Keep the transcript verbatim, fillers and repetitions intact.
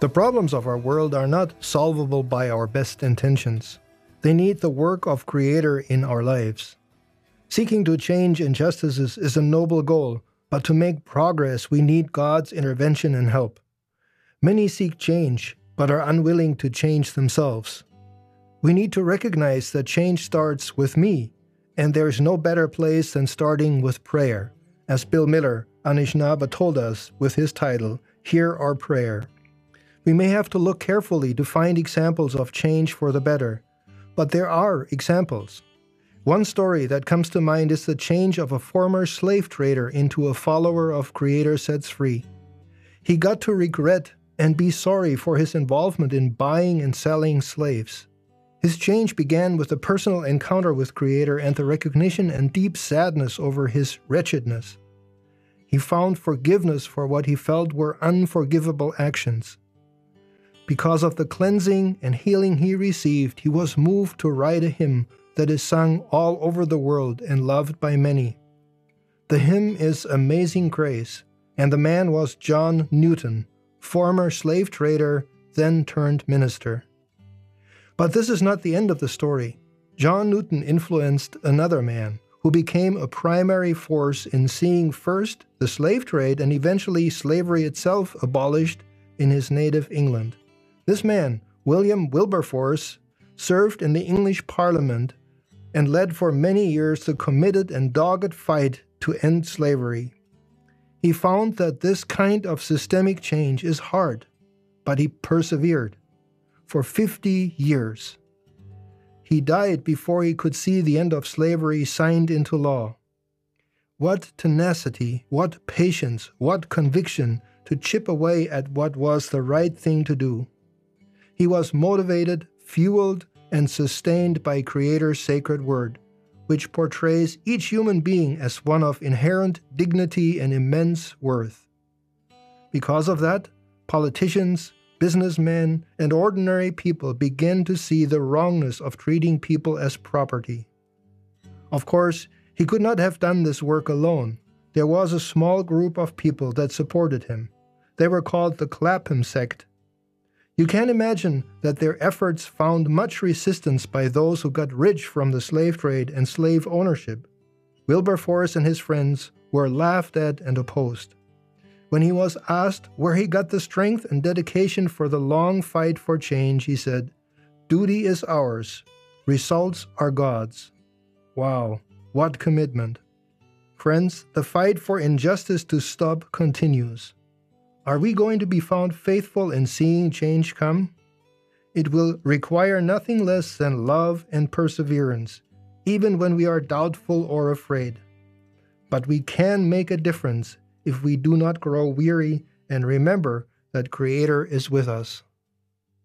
The problems of our world are not solvable by our best intentions. They need the work of Creator in our lives. Seeking to change injustices is a noble goal, but to make progress we need God's intervention and help. Many seek change, but are unwilling to change themselves. We need to recognize that change starts with me, and there is no better place than starting with prayer, as Bill Miller, Anishinaabe, told us with his title, Hear Our Prayer. We may have to look carefully to find examples of change for the better, but there are examples. One story that comes to mind is the change of a former slave trader into a follower of Creator Sets Free. He got to regret and be sorry for his involvement in buying and selling slaves. His change began with a personal encounter with Creator and the recognition and deep sadness over his wretchedness. He found forgiveness for what he felt were unforgivable actions. Because of the cleansing and healing he received, he was moved to write a hymn that is sung all over the world and loved by many. The hymn is Amazing Grace, and the man was John Newton, former slave trader, then turned minister. But this is not the end of the story. John Newton influenced another man who became a primary force in seeing first the slave trade and eventually slavery itself abolished in his native England. This man, William Wilberforce, served in the English Parliament and led for many years the committed and dogged fight to end slavery. He found that this kind of systemic change is hard, but he persevered for fifty years. He died before he could see the end of slavery signed into law. What tenacity, what patience, what conviction to chip away at what was the right thing to do. He was motivated, fueled, and sustained by Creator's sacred word, which portrays each human being as one of inherent dignity and immense worth. Because of that, politicians, businessmen, and ordinary people begin to see the wrongness of treating people as property. Of course, he could not have done this work alone. There was a small group of people that supported him. They were called the Clapham sect. You can imagine that their efforts found much resistance by those who got rich from the slave trade and slave ownership. Wilberforce and his friends were laughed at and opposed. When he was asked where he got the strength and dedication for the long fight for change, he said, "Duty is ours, results are God's." Wow, what commitment. Friends, the fight for injustice to stop continues. Are we going to be found faithful in seeing change come? It will require nothing less than love and perseverance, even when we are doubtful or afraid. But we can make a difference if we do not grow weary and remember that Creator is with us.